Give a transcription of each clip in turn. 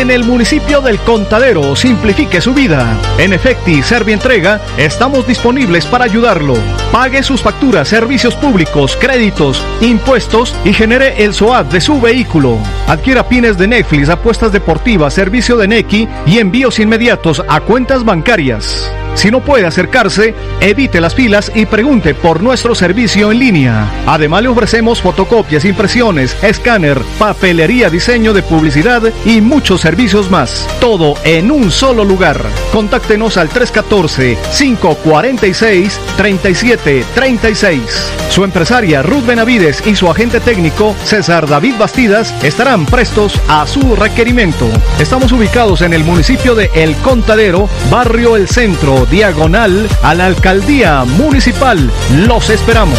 en el municipio del Contadero simplifique su vida. En Efecti Servientrega estamos disponibles para ayudarlo. Pague sus facturas, servicios públicos, créditos, impuestos y genere el SOAT de su vehículo. Adquiera pines de Netflix, apuestas deportivas, servicio de Nequi y envíos inmediatos a cuentas bancarias. Si no puede acercarse, evite las filas y pregunte por nuestro servicio en línea. Además, le ofrecemos fotocopias, impresiones, escáner, papelería, diseño de publicidad y muchos servicios más. Todo en un solo lugar. Contáctenos al 314-546-3736. Su empresaria Ruth Benavides y su agente técnico César David Bastidas estarán prestos a su requerimiento. Estamos ubicados en el municipio de El Contadero, barrio El Centro, diagonal a la Alcaldía Municipal. Los esperamos.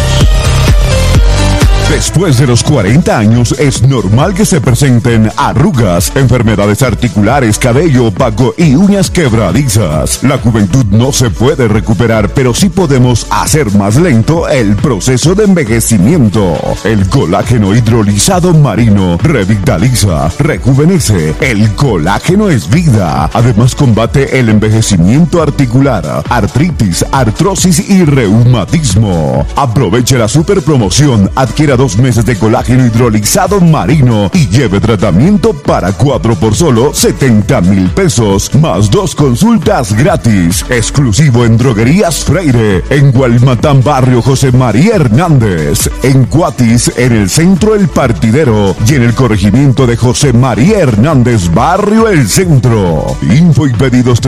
Después de los 40 años es normal que se presenten arrugas, enfermedades articulares, cabello opaco y uñas quebradizas. La juventud no se puede recuperar, pero sí podemos hacer más lento el proceso de envejecimiento. El colágeno hidrolizado marino revitaliza, rejuvenece. El colágeno es vida. Además combate el envejecimiento articular, artritis, artrosis y reumatismo. Aproveche la super promoción. Adquiera 2 meses de colágeno hidrolizado marino y lleve tratamiento para 4 por solo 70,000 pesos, más 2 consultas gratis. Exclusivo en Droguerías Freire, en Gualmatán, barrio José María Hernández, en Cuatis, en el centro El Partidero y en el corregimiento de José María Hernández, barrio El Centro. Info y pedidos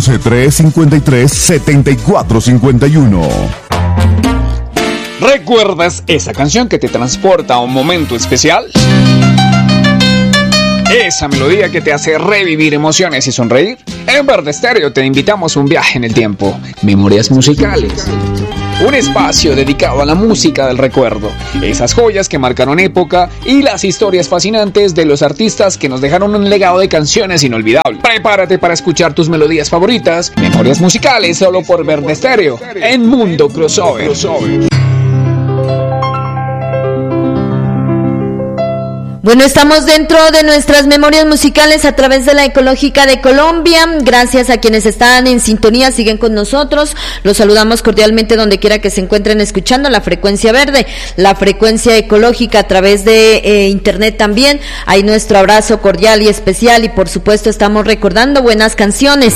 311-353-7451. ¿Recuerdas esa canción que te transporta a un momento especial? Esa melodía que te hace revivir emociones y sonreír. En Verde Estéreo te invitamos a un viaje en el tiempo. Memorias musicales. Un espacio dedicado a la música del recuerdo. Esas joyas que marcaron época y las historias fascinantes de los artistas que nos dejaron un legado de canciones inolvidables. Prepárate para escuchar tus melodías favoritas. Memorias musicales solo por Verde Estéreo. En Mundo Crossover. Bueno, estamos dentro de nuestras memorias musicales a través de la Ecológica de Colombia. Gracias a quienes están en sintonía, siguen con nosotros. Los saludamos cordialmente donde quiera que se encuentren escuchando la frecuencia verde, la frecuencia ecológica a través de internet también. Hay nuestro abrazo cordial y especial y por supuesto estamos recordando buenas canciones.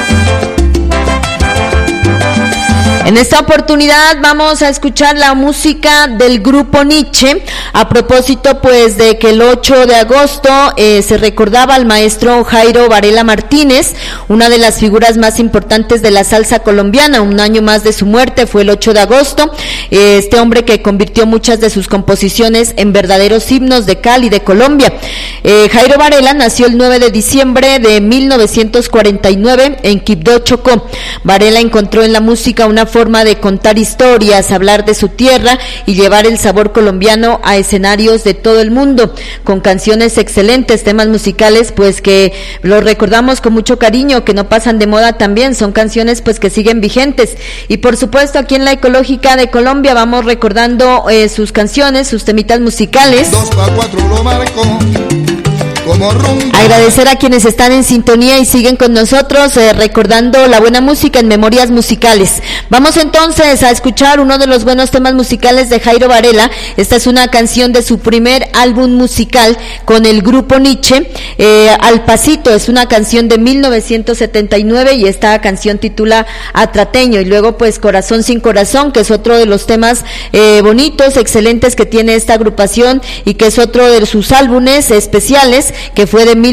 En esta oportunidad vamos a escuchar la música del grupo Nietzsche, a propósito pues de que el 8 de agosto se recordaba al maestro Jairo Varela Martínez, una de las figuras más importantes de la salsa colombiana. Un año más de su muerte fue el 8 de agosto, este hombre que convirtió muchas de sus composiciones en verdaderos himnos de Cali, de Colombia. Jairo Varela nació el 9 de diciembre de 1949 en Quibdó, Chocó. Varela encontró en la música una forma de contar historias, hablar de su tierra y llevar el sabor colombiano a escenarios de todo el mundo, con canciones excelentes, temas musicales pues que los recordamos con mucho cariño, que no pasan de moda también, son canciones pues que siguen vigentes. Y por supuesto aquí en la Ecológica de Colombia vamos recordando sus canciones, sus temitas musicales. 2 pa' 4 lo marco. Agradecer a quienes están en sintonía y siguen con nosotros recordando la buena música en Memorias Musicales. Vamos entonces a escuchar uno de los buenos temas musicales de Jairo Varela. Esta es una canción de su primer álbum musical con el grupo Nietzsche, Al Pasito. Es una canción de 1979 y esta canción titula Atrateño, y luego pues Corazón sin Corazón, que es otro de los temas bonitos, excelentes que tiene esta agrupación y que es otro de sus álbumes especiales, que fue de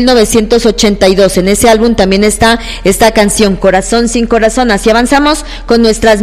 1982. En ese álbum también está esta canción, Corazón sin Corazón. Así avanzamos con nuestras